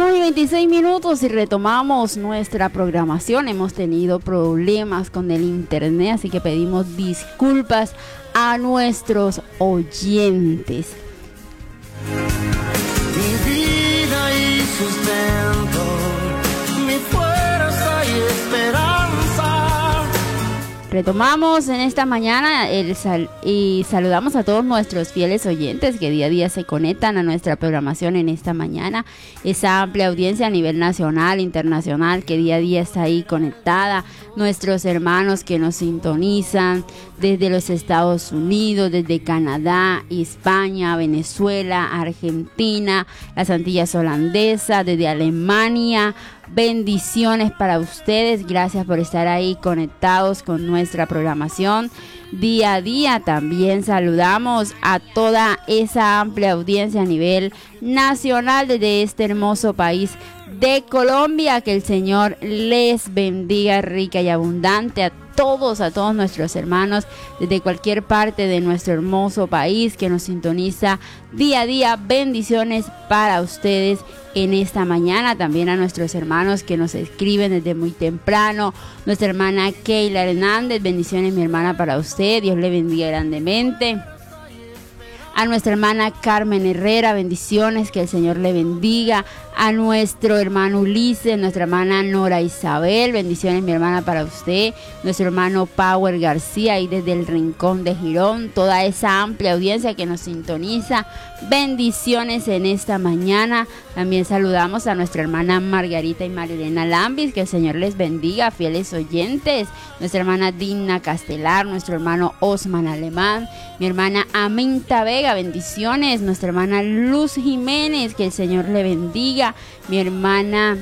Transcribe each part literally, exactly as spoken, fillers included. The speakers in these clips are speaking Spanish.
uno y veintiséis minutos y retomamos nuestra programación. Hemos tenido problemas con el internet, así que pedimos disculpas a nuestros oyentes. Mi vida y sustento, mi fuerza y esperanza. Retomamos en esta mañana el sal- y saludamos a todos nuestros fieles oyentes que día a día se conectan a nuestra programación en esta mañana. Esa amplia audiencia a nivel nacional, internacional, que día a día está ahí conectada. Nuestros hermanos que nos sintonizan desde los Estados Unidos, desde Canadá, España, Venezuela, Argentina, las Antillas Holandesas, desde Alemania. Bendiciones para ustedes, gracias por estar ahí conectados con nuestra programación día a día. También saludamos a toda esa amplia audiencia a nivel nacional desde este hermoso país de Colombia. Que el Señor les bendiga rica y abundante a todos, a todos nuestros hermanos desde cualquier parte de nuestro hermoso país que nos sintoniza día a día. Bendiciones para ustedes en esta mañana. También a nuestros hermanos que nos escriben desde muy temprano. Nuestra hermana Keila Hernández, bendiciones mi hermana para usted, Dios le bendiga grandemente. A nuestra hermana Carmen Herrera, bendiciones, que el Señor le bendiga. A nuestro hermano Ulises, nuestra hermana Nora Isabel, bendiciones mi hermana para usted. Nuestro hermano Power García, ahí desde el Rincón de Girón, toda esa amplia audiencia que nos sintoniza, bendiciones en esta mañana. También saludamos a nuestra hermana Margarita y Marilena Lambis, que el Señor les bendiga, fieles oyentes. Nuestra hermana Dina Castelar, nuestro hermano Osman Alemán, mi hermana Aminta Vega, bendiciones. Nuestra hermana Luz Jiménez, que el Señor le bendiga. Mi hermana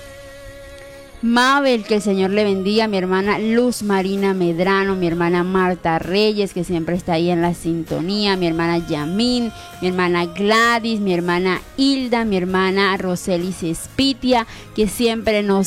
Mabel, que el Señor le bendiga. Mi hermana Luz Marina Medrano, mi hermana Marta Reyes, que siempre está ahí en la sintonía. Mi hermana Yamín, mi hermana Gladys, mi hermana Hilda, mi hermana Roselis Espitia, que siempre nos